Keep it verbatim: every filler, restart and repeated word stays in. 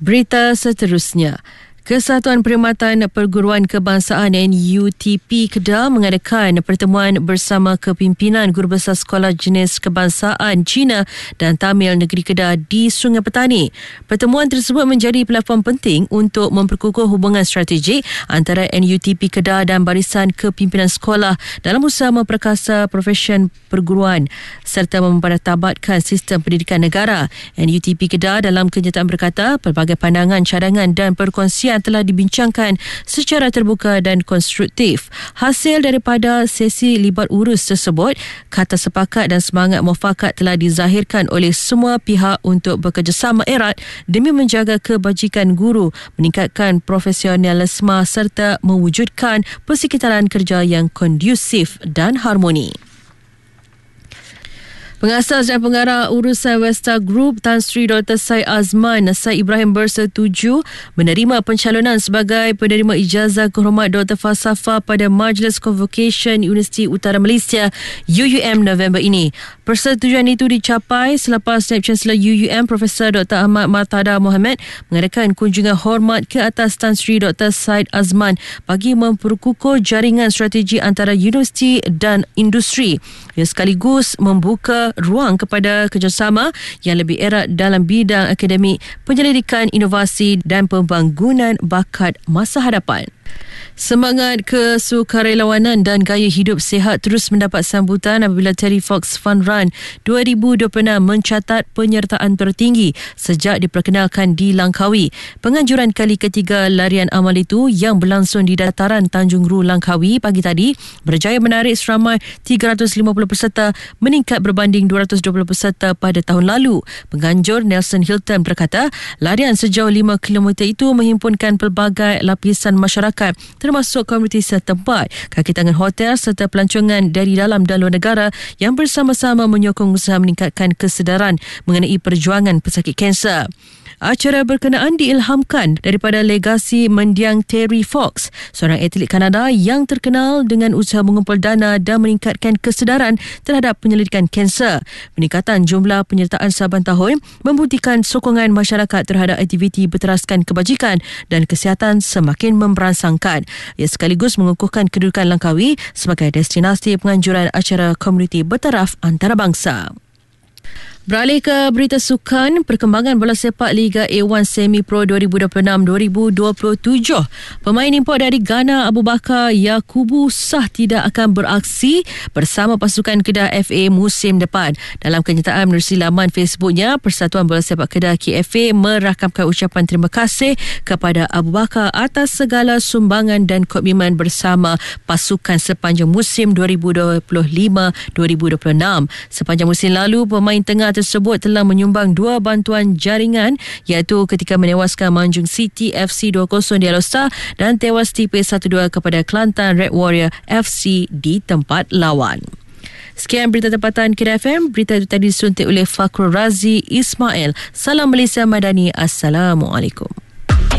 Berita seterusnya. Kesatuan Perkhidmatan Perguruan Kebangsaan N U T P Kedah mengadakan pertemuan bersama kepimpinan Guru Besar Sekolah Jenis Kebangsaan Cina dan Tamil Negeri Kedah di Sungai Petani. Pertemuan tersebut menjadi platform penting untuk memperkukuh hubungan strategik antara N U T P Kedah dan barisan kepimpinan sekolah dalam usaha memperkasa profesion perguruan serta mempertabatkan sistem pendidikan negara. N U T P Kedah dalam kenyataan berkata, pelbagai pandangan, cadangan dan perkongsian telah dibincangkan secara terbuka dan konstruktif. Hasil daripada sesi libat urus tersebut, kata sepakat dan semangat mufakat telah dizahirkan oleh semua pihak untuk bekerjasama erat demi menjaga kebajikan guru, meningkatkan profesionalisme serta mewujudkan persekitaran kerja yang kondusif dan harmoni. Pengasas dan pengarah urusan Westa Group Tan Sri Doktor Syed Azman Syed Ibrahim bersetuju menerima pencalonan sebagai penerima ijazah kehormat Doktor Falsafah pada Majlis Convocation Universiti Utara Malaysia U U M November ini. Persetujuan itu dicapai selepas Naib Chancellor U U M Profesor Doktor Ahmad Martada Mohamed mengadakan kunjungan hormat ke atas Tan Sri Doktor Syed Azman bagi memperkukuh jaringan strategi antara universiti dan industri. Ia sekaligus membuka ruang kepada kerjasama yang lebih erat dalam bidang akademik, penyelidikan, inovasi dan pembangunan bakat masa hadapan. Semangat kesukarelawanan dan gaya hidup sihat terus mendapat sambutan apabila Terry Fox Fun Run dua ribu dua puluh enam mencatat penyertaan tertinggi sejak diperkenalkan di Langkawi. Penganjuran kali ketiga larian amal itu yang berlangsung di dataran Tanjung Ru, Langkawi pagi tadi berjaya menarik seramai tiga ratus lima puluh peserta, meningkat berbanding dua ratus dua puluh peserta pada tahun lalu. Penganjur Nelson Hilton berkata, larian sejauh lima kilometer itu menghimpunkan pelbagai lapisan masyarakat termasuk komuniti setempat, kaki tangan hotel serta pelancongan dari dalam dan luar negara yang bersama-sama menyokong usaha meningkatkan kesedaran mengenai perjuangan pesakit kanser. Acara berkenaan diilhamkan daripada legasi mendiang Terry Fox, seorang atlet Kanada yang terkenal dengan usaha mengumpul dana dan meningkatkan kesedaran terhadap penyelidikan kanser. Peningkatan jumlah penyertaan saban tahun membuktikan sokongan masyarakat terhadap aktiviti berteraskan kebajikan dan kesihatan semakin memberansangkan. Ia sekaligus mengukuhkan kedudukan Langkawi sebagai destinasi penganjuran acara komuniti bertaraf antarabangsa. Beralih ke berita sukan, perkembangan bola sepak Liga A satu Semi Pro dua ribu dua puluh enam dua ribu dua puluh tujuh. Pemain import dari Ghana Abu Bakar Yakubu sah tidak akan beraksi bersama pasukan Kedah F A musim depan. Dalam kenyataan menerusi laman Facebooknya, Persatuan Bola Sepak Kedah K F A merakamkan ucapan terima kasih kepada Abu Bakar atas segala sumbangan dan komitmen bersama pasukan sepanjang musim dua ribu dua puluh lima dua ribu dua puluh enam. Sepanjang musim lalu, pemain tengah tersebut telah menyumbang dua bantuan jaringan, iaitu ketika menewaskan Manjung City F C dua kosong di Alor dan tewas tipis satu dua kepada Kelantan Red Warrior F C di tempat lawan. Sekian berita tempatan Kedah F M. Berita itu tadi disuntik oleh Fakhrul Razi Ismail. Salam Malaysia Madani. Assalamualaikum.